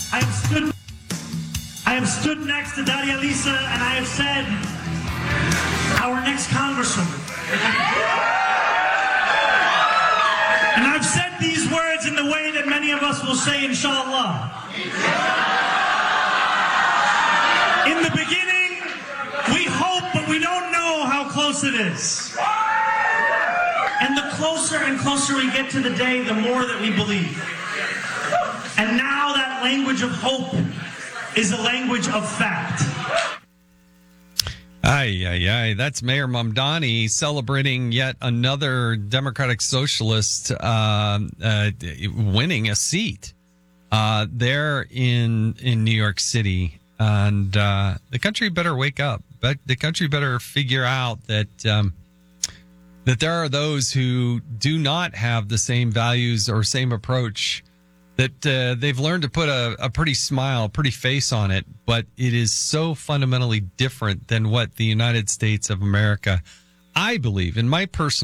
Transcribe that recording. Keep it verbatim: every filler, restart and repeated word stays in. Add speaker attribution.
Speaker 1: I have stood I have stood next to Daria Lisa and I have said, our next congresswoman. And I've said these words in the way that many of us will say, inshallah. In the beginning, we hope, but we don't know how close it is. And the closer and closer we get to the day, the more that we believe. And now that language of hope is a language of fact.
Speaker 2: Aye, aye, aye. That's Mayor Mamdani celebrating yet another Democratic Socialist uh, uh, winning a seat uh, there in in New York City. And uh, the country better wake up. But the country better figure out that um, that there are those who do not have the same values or same approach, that uh, they've learned to put a, a pretty smile, pretty face on it, but it is so fundamentally different than what the United States of America, I believe, in my personal